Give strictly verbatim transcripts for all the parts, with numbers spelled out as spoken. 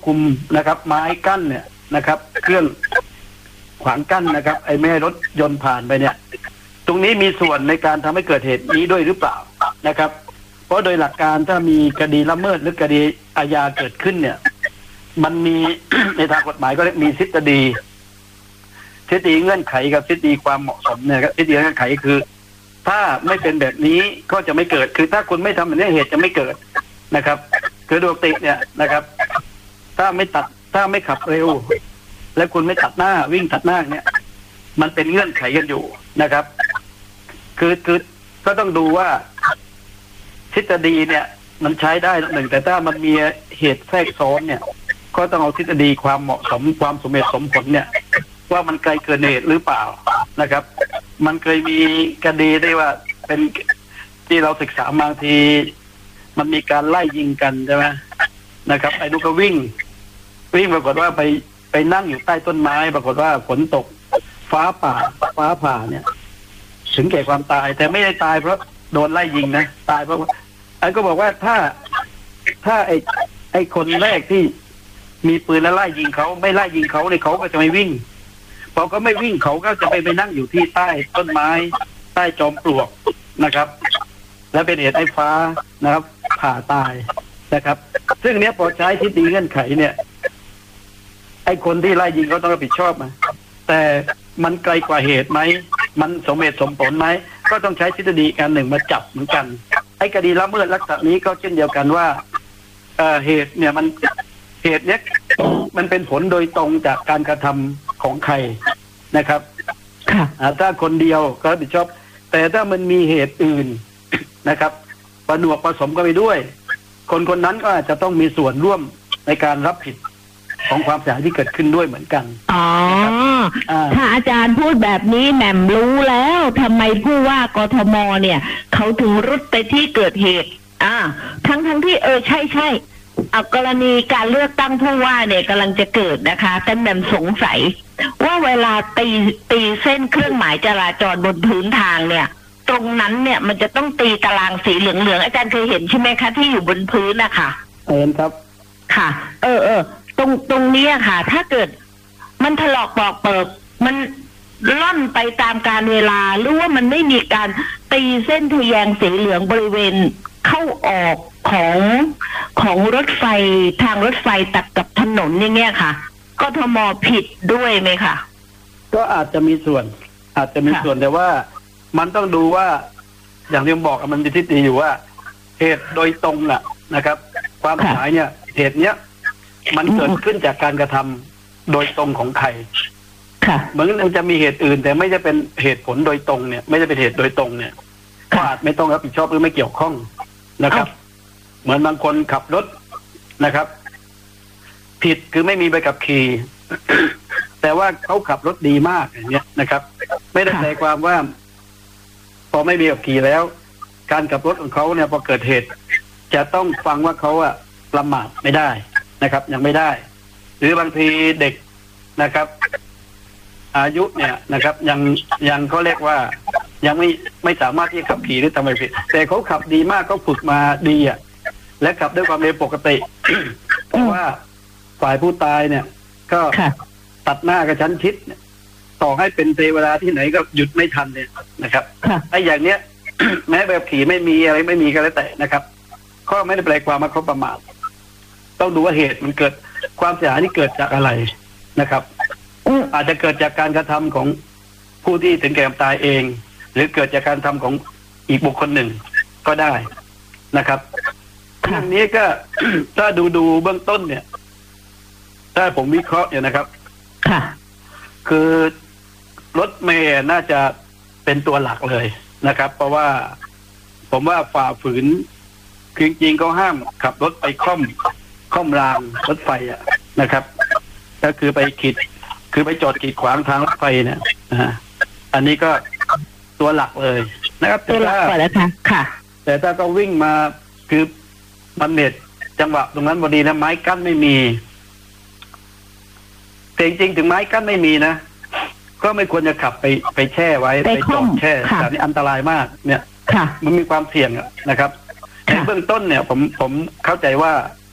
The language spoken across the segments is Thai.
คุมนะครับไม้กั้นเนี่ยนะครับเครื่องขวางกั้นนะครับไอ้ไม่ให้รถยนต์ผ่านไปเนี่ยตรงนี้มีส่วนในการทำให้เกิดเหตุนี้ด้วยหรือเปล่านะครับเพราะโดยหลักการถ้ามีคดีละเมิดหรือคดีอาญาเกิดขึ้นเนี่ยมันมี ในทางกฎหมายก็เรียกมีทฤษฎีทฤษฎีเงื่อนไขกับทฤษฎีความเหมาะสมเนี่ยทฤษฎีเงื่อนไขคือถ้าไม่เป็นแบบนี้ก็จะไม่เกิดคือถ้าคุณไม่ทำแบบนี้เหตุจะไม่เกิดนะครับคือโดยปกติเนี่ยนะครับถ้าไม่ตัดถ้าไม่ขับเร็วและคุณไม่ตัดหน้าวิ่งตัดหน้าเนี่ยมันเป็นเงื่อนไขกันอยู่นะครับคือคือก็ต้องดูว่าทฤษฎีเนี่ยมันใช้ได้หนึ่งแต่ถ้ามันมีเหตุแทรกซ้อนเนี่ยก็ต้องเอาทฤษฎีความเหมาะสมความสมเหตุสมผลเนี่ยว่ามันไกลเกินเหตุหรือเปล่านะครับมันเคยมีคดีได้ว่าเป็นที่เราศึกษาบางทีมันมีการไล่ยิงกันใช่ไหมนะครับไอ้ลูกก็วิ่งวิ่งปรากฏว่าไปไปนั่งอยู่ใต้ต้นไม้ปรากฏว่าฝนตกฟ้าผ่าฟ้าผ่าเนี่ยถึงแก่ความตายแต่ไม่ได้ตายเพราะโดนไล่ยิงนะตายเพราะไอ้ก็บอกว่าถ้าถ้าไอ้ไอ้คนแรกที่มีปืนแล้วไล่ยิงเขาไม่ไล่ยิงเขาเนี่ยเขาก็จะไม่วิ่งพอก็ไม่วิ่งเขาก็จะไปไปนั่งอยู่ที่ใต้ต้นไม้ใต้จอมปลวกนะครับและเป็นเหตุไอ้ฟ้านะครับผ่าตายนะครับซึ่งเนี้ยพอใช้ทฤษฎีเงื่อนไขเนี่ยไอ้คนที่ไล่ยิงเขาต้องรับผิดชอบไหมแต่มันไกลกว่าเหตุไหมมันสมเหตุสมผลไหมก็ต้องใช้ทฤษฎีการหนึ่งมาจับเหมือนกันไอ้คดีละเมิดลักษณะนี้ก็เช่นเดียวกันว่าเอ่อเหตุเนี่ยมันเหตุเนี้ยมันเป็นผลโดยตรงจากการกระทำของใครนะครับถ้าคนเดียวก็รับผิดชอบแต่ถ้ามันมีเหตุอื่นนะครับประนวกผสมกันไปด้วยคนคนนั้นก็อาจจะต้องมีส่วนร่วมในการรับผิดของความเสียหายที่เกิดขึ้นด้วยเหมือนกันอ๋อถ้าอาจารย์พูดแบบนี้แหม่มรู้แล้วทำไมผู้ว่ากทมเนี่ยเขาถึงรุดไปที่เกิดเหตุอ่าทั้งทั้งที่เออใช่ใช่เอากรณีการเลือกตั้งผู้ว่าเนี่ยกำลังจะเกิดนะคะแต่แหม่มสงสัยว่าเวลาตีตีเส้นเครื่องหมายจราจรบนพื้นทางเนี่ยตรงนั้นเนี่ยมันจะต้องตีตารางสีเหลืองๆอาจารย์เคยเห็นใช่ไหมคะที่อยู่บนพื้นนะคะเห็นครับค่ะเออเออตรงตรงนี้ค่ะถ้าเกิดมันถลอกปอกเปิกมันล่อนไปตามการเวลาหรือว่ามันไม่มีการตีเส้นทะแยงสีเหลืองบริเวณเข้าออกของของรถไฟทางรถไฟตัดกับถนนอย่างเงี้ยค่ะกทมผิดด้วยไหมคะก็อาจจะมีส่วนอาจจะมีส่วนแต่ว่ามันต้องดูว่าอย่างที่ผมบอกมันมีทฤษฎีอยู่ว่าเหตุโดยตรงน่ะนะครับความหมายเนี่ยเหตุเนี้ยมันเกิดขึ้นจากการกระทำโดยตรงของใครเหมือนมันจะมีเหตุอื่นแต่ไม่จะเป็นเหตุผลโดยตรงเนี่ยไม่จะเป็นเหตุโดยตรงเนี่ยก็อาจไม่ต้องรับผิดชอบหรือไม่เกี่ยวข้องนะครับเหมือนบางคนขับรถนะครับผิดคือไม่มีใบขับขี่ แต่ว่าเขาขับรถดีมากอย่างเงี้ยนะครับไม่ได้แปลความว่าพอไม่มีใบขับขี่แล้วการขับรถของเขาเนี่ยพอเกิดเหตุจะต้องฟังว่าเขาอะประมาทไม่ได้นะครับยังไม่ได้หรือบางทีเด็กนะครับอายุเนี่ยนะครับยังยังเขาเรียกว่ายังไม่ไม่สามารถที่จะขับขี่หรือทำอะไรผิดแต่เขาขับดีมากเขาฝึกมาดีอ่ะและขับด้วยความเร็วปกติแต่ว่าฝ่ายผู้ตายเนี่ยก็ตัดหน้ากระชั้นชิดต่อให้เป็นเทวดาที่ไหนก็หยุดไม่ทันเนี่ยนะครับไอ้อย่างเนี้ย แม้แบบขี่ไม่มีอะไรไม่มีก็แล้วแต่นะครับก็ไม่ได้แปลความว่าเขาประมาทต้องดูว่าเหตุมันเกิดความเสียหายที่เกิดจากอะไรนะครับอาจจะเกิดจากการกระทำของผู้ที่ถึงแก่ความตายเองหรือเกิดจากการทำของอีกบุคคลหนึ่งก็ได้นะครับเรื่องนี้ก็ ถ้าดูดูเบื้องต้นเนี่ยถ้าผมวิเคราะห์เนี่ยนะครับค่ะคือรถเมล์น่าจะเป็นตัวหลักเลยนะครับเพราะว่าผมว่าฝ่าฝืนคือจริงๆเขาห้ามขับรถไปค่อมค่อมรางรถไฟอ่ะนะครับก็คือไปขีดคือไปจอดกีดขวางทางรถไฟเนี่ยนะอันนี้ก็ตัวหลักเลยนะครับตัวหลักก่อนแล้วค่ะค่ะแต่ถ้าต้องวิ่งมาคือมันเน็ตจังหวะตรงนั้นพอดีนะไม้กั้นไม่มีแต่จริงๆถึงไม้กั้นไม่มีนะก็ไม่ควรจะขับไปไปแช่ไว้ไปจอดแช่แต่นี่อันตรายมากเนี่ยมันมีความเสี่ยงนะครับในเบื้องต้นเนี่ยผมผมเข้าใจว่า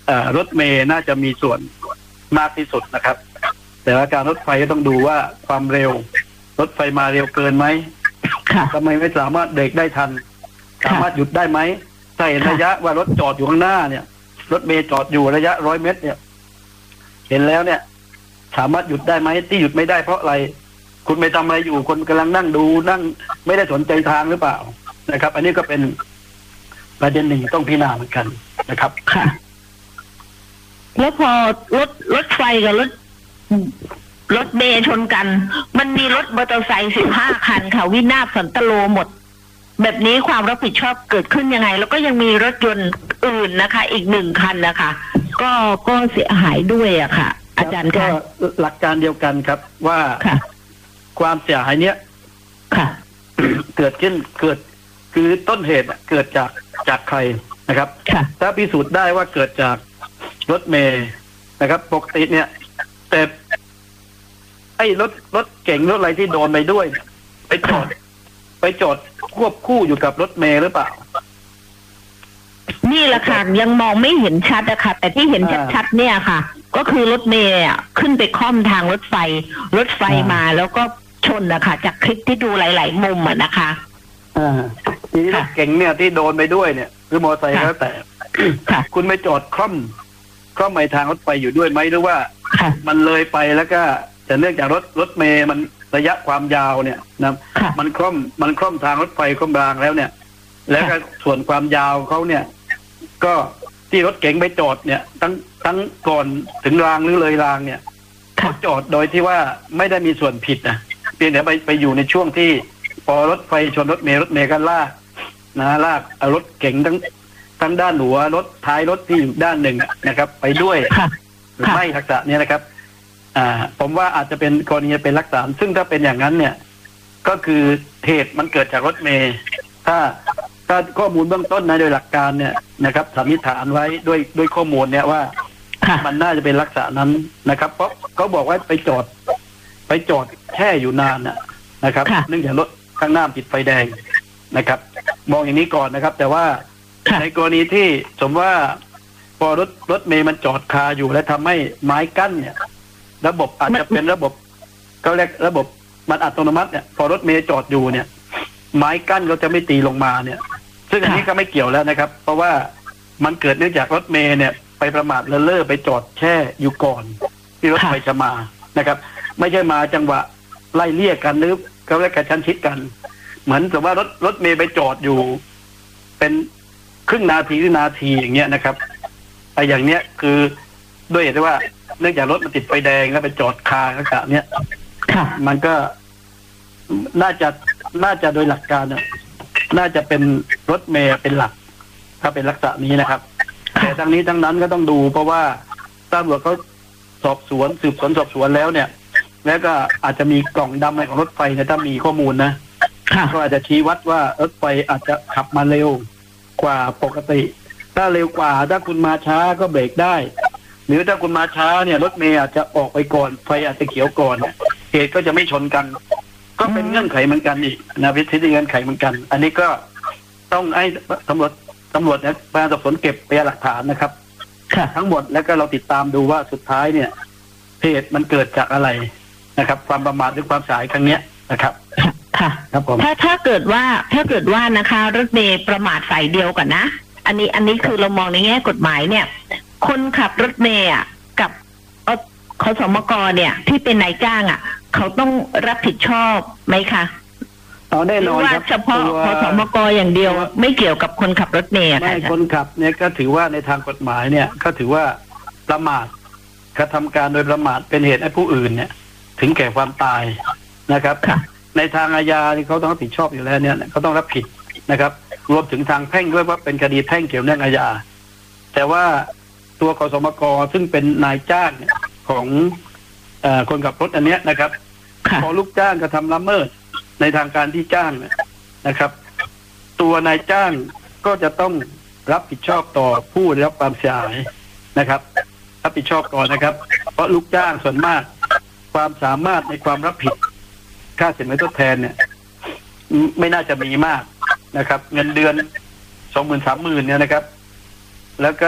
รถเมล์น่าจะมีส่วนมากที่สุดนะครับแต่ว่าการรถไฟก็ต้องดูว่าความเร็วรถไฟมาเร็วเกินไหมทำไมไม่สามารถเบรกได้ทันสามารถหยุดได้ไหมถ้าเห็นระยะว่ารถจอดอยู่ข้างหน้าเนี่ยรถเมล์จอดอยู่ระยะร้อยเมตรเนี่ยเห็นแล้วเนี่ยสามารถหยุดได้ไหมที่หยุดไม่ได้เพราะอะไรคุณไปทำอะไรอยู่คนกำลังนั่งดูนั่งไม่ได้สนใจทางหรือเปล่านะครับอันนี้ก็เป็นประเด็นหนึ่งต้องพิจารณาเหมือนกันนะครับค่ะแล้วพอรถรถไฟกับรถรถเมล์ชนกันมันมีรถมอเตอร์ไซค์สิบห้าคันค่ะวินาศสันตโลหมดแบบนี้ความรับผิดชอบเกิดขึ้นยังไงแล้วก็ยังมีรถยนต์อื่นนะคะอีกหนึ่งคันนะคะก็ก็เสียหายด้วยอะค่ะอาจารย์ก็หลักการเดียวกันครับว่าความเสียหายเนี้ยเกิดขึ้นเกิดคือต้นเหตุเกิดจากจากใครนะครับถ้าพิสูจน์ได้ว่าเกิดจากรถเมล์นะครับปกติเนี่ยแต่ไอ้รถรถเก่งรถอะไรที่โดนไปด้วยไปจอดไปจอดควบคู่อยู่กับรถเมล์หรือเปล่านี่แหละค่ะยังมองไม่เห็นชัดอะค่ะแต่ที่เห็นชัดๆเนี่ยค่ะก็คือรถเมล์ขึ้นไปค่อมทางรถไฟรถไฟมาแล้วก็ชนนะคะจากคลิปที่ดูหลายๆมุมอะนะคะอ่าทีนี้รถเก่งเนี่ยที่โดนไปด้วยเนี่ยคือมอเตอร์ไซค์แล้วแต่คุณไปจอดคล่อมคล่อมไปทางรถไฟอยู่ด้วยไหมหรือว่ามันเลยไปแล้วก็แต่เนื่องจากรถรถเมล์มันระยะความยาวเนี่ยนะมันคล่อมมันคล่อมทางรถไฟคล่อมรางแล้วเนี่ยแล้วก็ส่วนความยาวเขาเนี่ยก็ที่รถเก๋งไปจอดเนี่ยทั้งทั้งก่อนถึงรางหรือเลยรางเนี่ยเขาจอดโดยที่ว่าไม่ได้มีส่วนผิดนะเพียงแต่ไปไปอยู่ในช่วงที่พอรถไฟชนรถเมล์รถเมล์ก็ลากนะลากเอารถเก๋งทั้งทั้งด้านหัวรถท้ายรถที่อยู่ด้านหนึ่งนะครับ ไปด้วยหรือไม่ลักษณะนี้นะครับอ่าผมว่าอาจจะเป็นกรณีเป็นลักษณะซึ่งถ้าเป็นอย่างนั้นเนี่ยก็คือเหตุมันเกิดจากรถเมล์ถ้าถ้าข้อมูลเบื้องต้นนะโดยหลักการเนี่ยนะครับสันนิษฐานไว้ด้วยด้วยข้อมูลเนี่ยว่ามันน่าจะเป็นลักษณะนั้นนะครับเพราะเขาบอกว่าไปจอดไปจอดแช่อยู่นานนะครับเนื่องจากรถข้างหน้าติดไฟแดงนะครับมองอย่างนี้ก่อนนะครับแต่ว่าในกรณีที่สมมติว่าพอรถรถเมล์มันจอดคาอยู่และทำให้ไม้กั้นเนี่ยระบบอาจจะเป็นระบบเขาเรียกระบบมันอัตโนมัติเนี่ยพอรถเมล์จอดอยู่เนี่ยไม้กั้นก็จะไม่ตีลงมาเนี่ยซึ่งอันนี้ก็ไม่เกี่ยวแล้วนะครับเพราะว่ามันเกิดเนื่องจากรถเมล์เนี่ยไปประมาทเลินเล่อไปจอดแช่อยู่ก่อนที่รถไฟจะมานะครับไม่ใช่มาจังหวะไล่เลี่ยกันหรือเขาเรียกกระชั้นชิดกันเหมือนกับว่ารถรถเมล์ไปจอดอยู่เป็นครึ่งนาทีหรือนาทีอย่างเงี้ยนะครับไอ้อย่างเนี้ยคือด้วยเหตุว่าเนื่องจากรถมันติดไฟแดงแล้วไปจอดคาลักษณะเนี้ยมันก็น่าจะน่าจะโดยหลักการเนี่ยน่าจะเป็นรถเมล์เป็นหลักถ้าเป็นลักษณะนี้นะครับแต่ทั้งนี้ทั้งนั้นก็ต้องดูเพราะว่าตำรวจเขาสอบสวนสืบสวนสอบสวนแล้วเนี่ยแล้วก็อาจจะมีกล่องดำในของรถไฟเนี่ยถ้ามีข้อมูลนะก็อาจจะชี้วัดว่ารถไฟอาจจะขับมาเร็วกว่าปกติถ้าเร็วกว่าถ้าคุณมาช้าก็เบรกได้หรือถ้าคุณมาช้าเนี่ยรถเมล์อาจจะออกไปก่อนไฟอาจจะเขียวก่อนเหตุก็จะไม่ชนกันก็เป็นเงื่อนไขเหมือนกันอีกนะวิธีเงื่อนไขเหมือนกันอันนี้ก็ต้องให้ตำรวจตำรวจเนี่ยพนักงานสอบสวนเก็บพยานหลักฐานนะครับทั้งหมดแล้วก็เราติดตามดูว่าสุดท้ายเนี่ยเหตุมันเกิดจากอะไรนะครับความประมาทหรือความสายครั้งเนี้ยนะครับค่ะครับผมถ้าถ้าเกิดว่าถ้าเกิดว่านะคะรถเมล์ประมาทฝ่ายเดียวกันนะอันนี้อันนี้คือเรามองในแง่กฎหมายเนี่ยคนขับรถเมล์กับขสมกเนี่ยที่เป็นนายจ้างอ่ะเขาต้องรับผิดชอบไหมคะอ๋อแน่นอนครับเฉพาะขสมกอย่างเดียวไม่เกี่ยวกับคนขับรถเมล์ไม่คนขับเนี่ยก็ถือว่าในทางกฎหมายเนี่ยก็ถือว่าประมาทกระทำการโดยประมาทเป็นเหตุให้ผู้อื่นเนี่ยถึงแก่ความตายนะครับในทางอาญาที่เขาต้องรับผิดชอบอยู่แล้วเนี่ยเขาต้องรับผิดนะครับรวมถึงทางแพ่งด้วยว่าเป็นคดีแพ่งเกี่ยวเนื่องอาญาแต่ว่าตัวขสมกซึ่งเป็นนายจ้างของเอ่อคนขับรถอันเนี้ยนะครับพอลูกจ้างกระทำละเมิดในทางการที่จ้างนะครับ ตัวนายจ้างก็จะต้องรับผิดชอบต่อผู้ได้รับความเสียหายนะครับรับผิดชอบก่อนนะครับเพราะลูกจ้างส่วนมากความสามารถในความรับผิดค่าสินไหมทดแทนเนี่ยไม่น่าจะมีมากนะครับเงินเดือนสองหมื่นสามหมื่นเนี่ยนะครับแล้วก็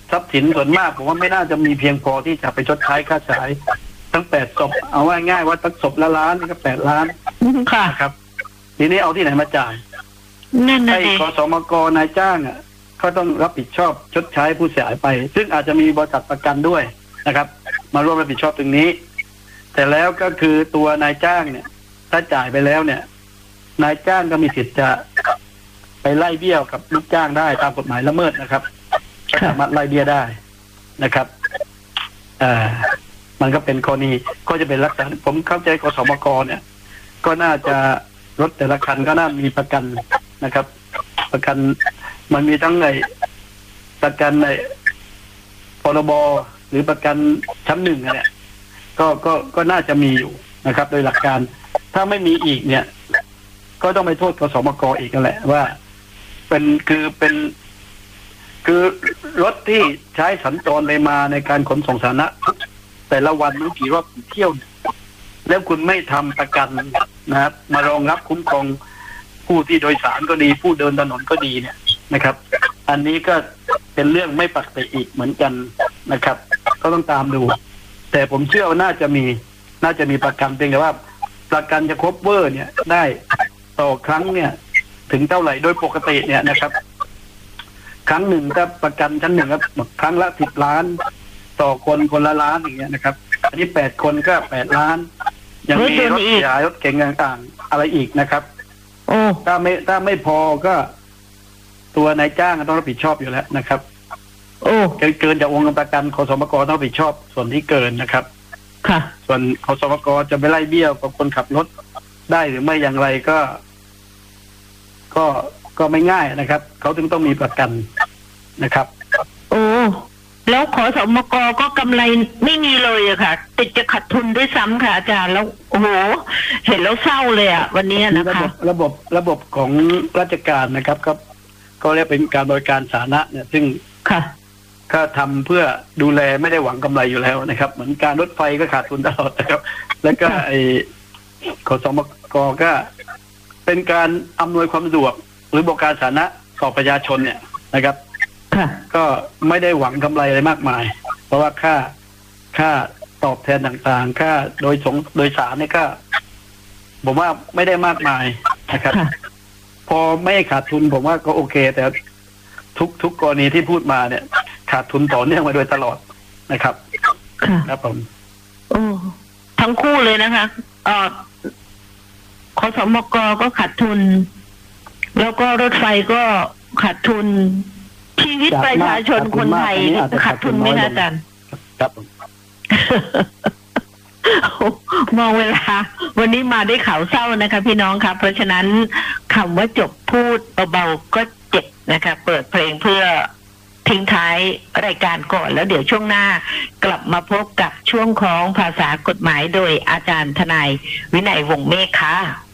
ทรัพย์สินส่วนมากผมว่าไม่น่าจะมีเพียงพอที่จะไปชดใช้ค่าใช้ทั้งแปดศพเอาว่าง่ายว่าตั้งศพละล้านนี่ก็แปดล้านค่ะครับทีนี้เอาที่ไหนมาจ่ายนั่นน่ะไอ้ดิกสมกนายจ้างอ่ะก็ต้องรับผิดชอบชดใช้ผู้เสียหายไป ซึ่งอาจจะมีบริษัทประกันด้วยนะครับ มาร่วมรับผิดชอบตรงนี้ แต่แล้วก็คือตัวนายจ้างเนี่ย ถ้าจ่ายไปแล้วเนี่ย นายจ้างก็มีสิทธิ์จะไปไล่เบี้ยวกับลูกจ้างได้ตามกฎหมายละเมิดนะครับสามารถไล่เบี้ยได้นะครับอ่ามันก็เป็นกรณีก็จะเป็นลักษณะผมเข้าใจกสมกเนี่ย ก็น่าจะรถแต่ละคันก็น่ามีประกันนะครับ ประกันมันมีทั้งในประกันในพรบหรือประกันชั้นหนึ่งเนี่ยก็ก็ก็น่าจะมีอยู่นะครับ โดยหลักการถ้าไม่มีอีกเนี่ย ก็ต้องไปโทษกสมกอีกนั่นแหละว่าเป็นคือเป็น คือรถที่ใช้สัญจรไปมาในการขนส่งสาธารณะแต่ละวันมันกี่รอบกี่เที่ยวแล้วคุณไม่ทำประกันนะครับมารองรับคุ้มครองผู้ที่โดยสารก็ดีผู้เดินถนนก็ดีเนี่ยนะครับ อันนี้ก็เป็นเรื่องไม่ปกติอีกเหมือนกันนะครับ ก็ต้องตามดู แต่ผมเชื่อว่าน่าจะมีน่าจะมีประกันเพียงแต่ว่าประกันจะครบเวอร์เนี่ยได้ต่อครั้งเนี่ย ถึงเท่าไหร่โดยปกติเนี่ยนะครับ ครั้งหนึ่งถ้าประกันชั้นหนึ่งก็ครั้งละสิบล้านต่อคนคนละล้านอย่างเงี้ยนะครับ อันนี้แปดคนก็แปดล้านยังมีรถขยายรถเก๋งต่างๆอะไรอีกนะครับโอ้ถ้าไม่ถ้าไม่พอก็ตัวนายจ้างต้องรับผิดชอบอยู่แล้วนะครับโอ้เกินเกินจากวงเงินประกันคสมกต้องรับผิดชอบส่วนที่เกินนะครับค่ะส่วนคสมกจะไปไล่เบี้ยวกับคนขับรถได้หรือไม่อย่างไรก็ ก็ก็ไม่ง่ายนะครับเขาถึงต้องมีประกันนะครับโอ้แล้วขอสมกก็กำไรไม่มีเลยอะค่ะ ติดจะขาดทุนด้วยซ้ำค่ะอาจารย์แล้วโอ้โหเห็นแล้วเศร้าเลยอะวันนี้นะคะระบบระบบของราชการนะครับก็ก็เรียกเป็นการบริการสาธารณะเนี่ยซึ่งค่ะก็ทำเพื่อดูแลไม่ได้หวังกำไรอยู่แล้วนะครับ เหมือนการรถไฟก็ขาดทุนตลอดนะครับ แล้วก็ไอ้ขสมกก็เป็นการอำนวยความสะดวกหรือบริการสาธารณะต่อประชาชนเนี่ยนะครับค่ะก็ไม่ได้หวังกำไรอะไรมากมาย เพราะว่าค่าค่าตอบแทนต่างๆค่าโดยสงโดยสารเนี่ยก็ผมว่าไม่ได้มากมายนะครับ พอไม่ขาดทุนผมว่าก็โอเค แต่ทุกทุกกรณีที่พูดมาเนี่ย ขาดทุนต่อเนื่องมาโดยตลอดนะครับค่ะครับผมโอ้ทั้งคู่เลยนะคะเอ่อขสมกก็ขาดทุน แล้วก็รถไฟก็ขาดทุนชีวิตประชาชนคนไทยขาดทุนไหมคะอาจารย์ครับมองเวลาวันนี้มาได้ข่าวเศร้านะคะพี่น้องครับเพราะฉะนั้นคำว่าจบพูดเบาๆก็เจ็บนะคะเปิดเพลงเพื่อทิ้งท้ายรายการก่อนแล้วเดี๋ยวช่วงหน้ากลับมาพบกับช่วงของภาษากฎหมายโดยอาจารย์ทนายวินัยวงศ์เมฆค่ะ